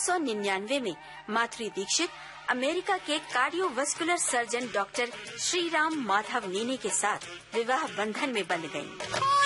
1999 में माधुरी दीक्षित अमेरिका के cardiovascular surgeon doctor Shriram Madhav नीने के साथ विवाह बंधन में बंध गयीं।